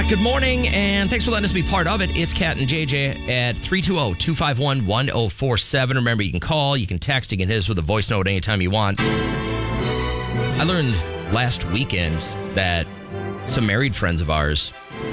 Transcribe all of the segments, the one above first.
Good morning, and thanks for letting us be part of it. It's Kat and JJ at 320-251-1047. Remember, you can call, you can text, you can hit us with a voice note anytime you want. I learned last weekend that some married friends of ours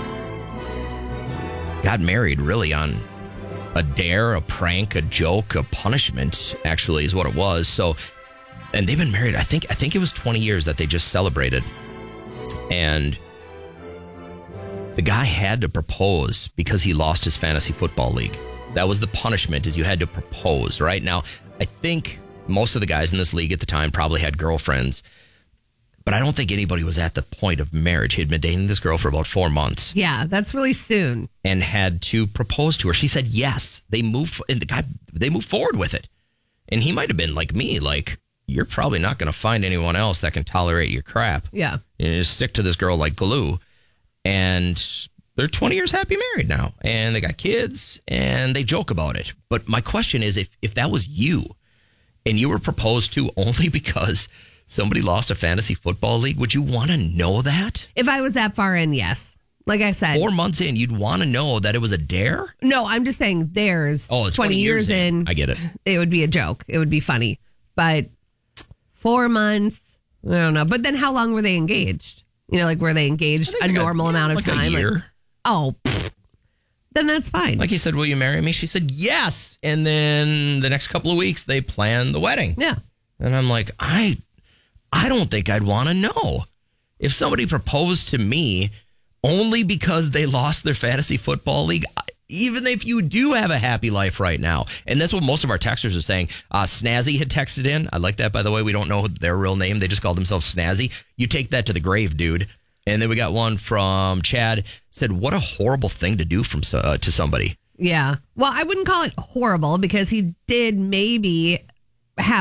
got married really on a dare, a prank, a joke, a punishment, actually, is what it was. So, and they've been married, I think it was 20 years that they just celebrated. And the guy had to propose because he lost his fantasy football league. That was the punishment, is you had to propose, right? Now, I think most of the guys in this league at the time probably had girlfriends, but I don't think anybody was at the point of marriage. He had been dating this girl for about 4 months. Yeah, that's really soon. And had to propose to her. She said yes. They moved forward with it. And he might have been like me, like, you're probably not going to find anyone else that can tolerate your crap. Yeah. You just stick to this girl like glue. And they're 20 years happy married now. And they got kids, and they joke about it. But my question is, if that was you, and you were proposed to only because somebody lost a fantasy football league, would you want to know that? If I was that far in, yes. Like I said. 4 months in, you'd want to know that it was a dare? No, I'm just saying theirs. Oh, 20 years in. I get it. It would be a joke. It would be funny. But 4 months, I don't know. But then how long were they engaged? You know, like, were they engaged a normal amount of like time? A year. Like, oh, then that's fine. Like he said, will you marry me? She said, yes. And then the next couple of weeks, they planned the wedding. Yeah. And I'm like, I don't think I'd want to know. If somebody proposed to me only because they lost their fantasy football league, even if you do have a happy life right now. And that's what most of our texters are saying. Snazzy had texted in. I like that, by the way. We don't know their real name. They just called themselves Snazzy. You take that to the grave, dude. And then we got one from Chad. Said, what a horrible thing to do to somebody. Yeah. Well, I wouldn't call it horrible because he did maybe